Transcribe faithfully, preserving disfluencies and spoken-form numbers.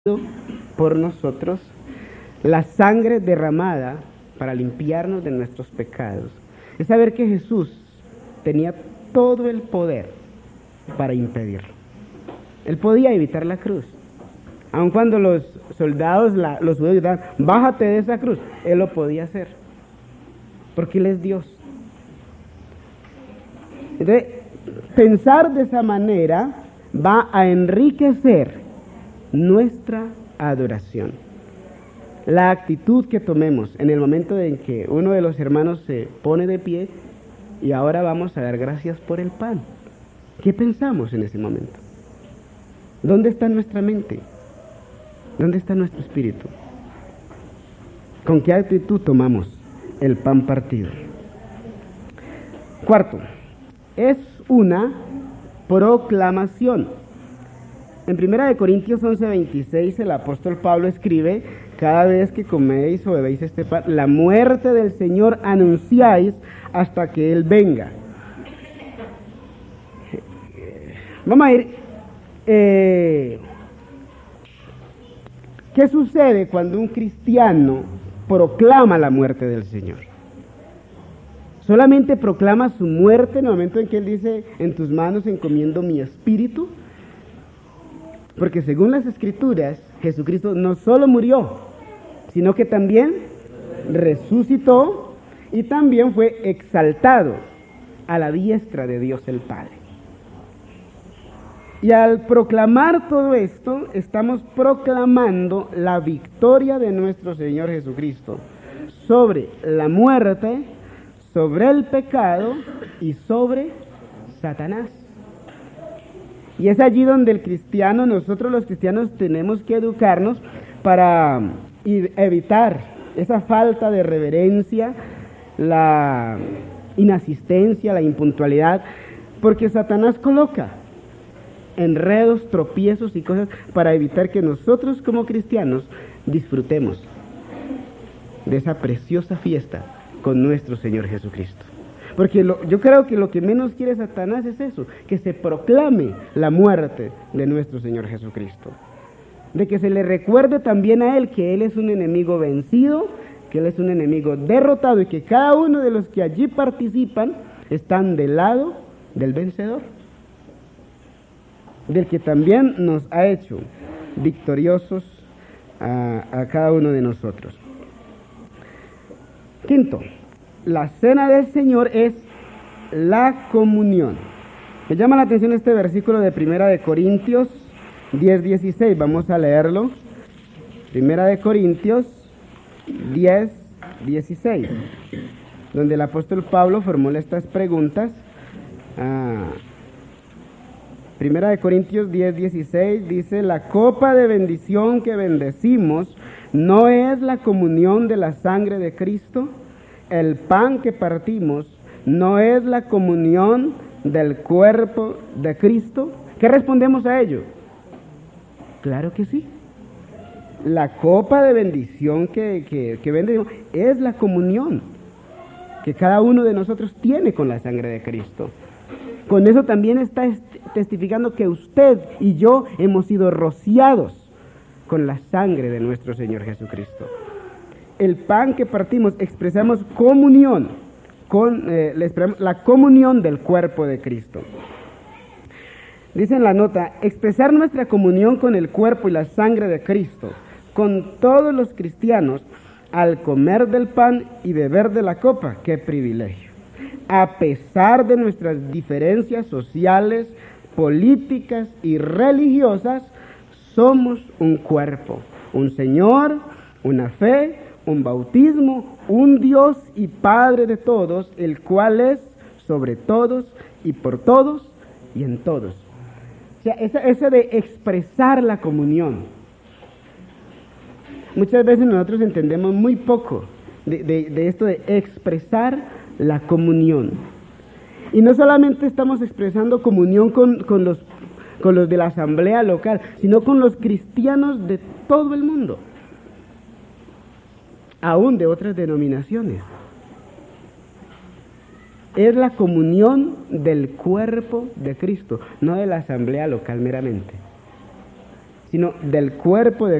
por nosotros, la sangre derramada para limpiarnos de nuestros pecados, es saber que Jesús tenía todo el poder para impedirlo. Él podía evitar la cruz, aun cuando los soldados, la, los judíos gritaban, bájate de esa cruz, Él lo podía hacer, porque Él es Dios. Entonces, pensar de esa manera va a enriquecer nuestra adoración. La actitud que tomemos en el momento en que uno de los hermanos se pone de pie y ahora vamos a dar gracias por el pan. ¿Qué pensamos en ese momento? ¿Dónde está nuestra mente? ¿Dónde está nuestro espíritu? ¿Con qué actitud tomamos el pan partido? Cuarto, es una proclamación. En primera de Corintios once veintiséis el apóstol Pablo escribe: cada vez que coméis o bebéis este pan, la muerte del Señor anunciáis hasta que Él venga. Vamos a ir. Eh, ¿Qué sucede cuando un cristiano proclama la muerte del Señor? ¿Solamente proclama su muerte en el momento en que Él dice, en tus manos encomiendo mi espíritu? Porque según las Escrituras, Jesucristo no solo murió, sino que también resucitó y también fue exaltado a la diestra de Dios el Padre. Y al proclamar todo esto, estamos proclamando la victoria de nuestro Señor Jesucristo sobre la muerte, sobre el pecado y sobre Satanás. Y es allí donde el cristiano, nosotros los cristianos tenemos que educarnos para evitar esa falta de reverencia, la inasistencia, la impuntualidad, porque Satanás coloca enredos, tropiezos y cosas para evitar que nosotros como cristianos disfrutemos de esa preciosa fiesta con nuestro Señor Jesucristo. Porque lo, yo creo que lo que menos quiere Satanás es eso, que se proclame la muerte de nuestro Señor Jesucristo. De que se le recuerde también a Él que Él es un enemigo vencido, que Él es un enemigo derrotado y que cada uno de los que allí participan están del lado del vencedor, del que también nos ha hecho victoriosos a, a cada uno de nosotros. Quinto, la cena del Señor es la comunión. Me llama la atención este versículo de Primera de Corintios diez dieciséis. Vamos a leerlo. Primera de Corintios diez dieciséis, donde el apóstol Pablo formula estas preguntas. Ah, Primera de Corintios diez dieciséis dice: la copa de bendición que bendecimos no es la comunión de la sangre de Cristo. El pan que partimos no es la comunión del cuerpo de Cristo. ¿Qué respondemos a ello? Claro que sí. La copa de bendición que, que, que bendecimos es la comunión que cada uno de nosotros tiene con la sangre de Cristo. Con eso también está testificando que usted y yo hemos sido rociados con la sangre de nuestro Señor Jesucristo. El pan que partimos expresamos comunión, con, eh, la comunión del cuerpo de Cristo. Dice en la nota: expresar nuestra comunión con el cuerpo y la sangre de Cristo, con todos los cristianos, al comer del pan y beber de la copa. ¡Qué privilegio! A pesar de nuestras diferencias sociales, políticas y religiosas, somos un cuerpo, un Señor, una fe, un bautismo, un Dios y Padre de todos, el cual es sobre todos y por todos y en todos. O sea, ese, ese de expresar la comunión. Muchas veces nosotros entendemos muy poco de, de, de esto de expresar la comunión. Y no solamente estamos expresando comunión con, con, los, con los de la asamblea local, sino con los cristianos de todo el mundo, aún de otras denominaciones. Es la comunión del cuerpo de Cristo, no de la asamblea local meramente, sino del cuerpo de